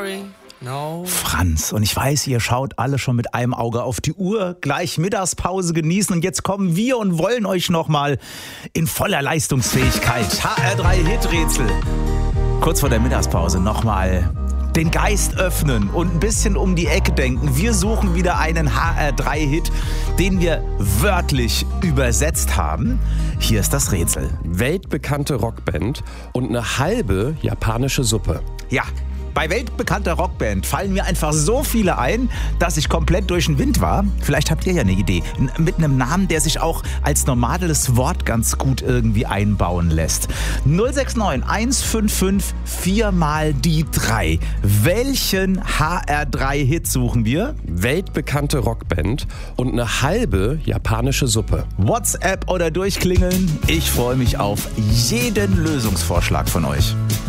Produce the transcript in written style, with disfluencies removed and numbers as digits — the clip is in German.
sorry. No. Franz, und ich weiß, ihr schaut alle schon mit einem Auge auf die Uhr, gleich Mittagspause genießen und jetzt kommen wir und wollen euch nochmal in voller Leistungsfähigkeit HR3-Hit-Rätsel kurz vor der Mittagspause nochmal den Geist öffnen und ein bisschen um die Ecke denken. Wir suchen wieder einen HR3-Hit, den wir wörtlich übersetzt haben. Hier ist das Rätsel. Weltbekannte Rockband und eine halbe japanische Suppe. Ja. Bei weltbekannter Rockband fallen mir einfach so viele ein, dass ich komplett durch den Wind war. Vielleicht habt ihr ja eine Idee. Mit einem Namen, der sich auch als normales Wort ganz gut irgendwie einbauen lässt. 069 155 4 mal die 3. Welchen HR3-Hit suchen wir? Weltbekannte Rockband und eine halbe japanische Suppe. WhatsApp oder durchklingeln. Ich freue mich auf jeden Lösungsvorschlag von euch.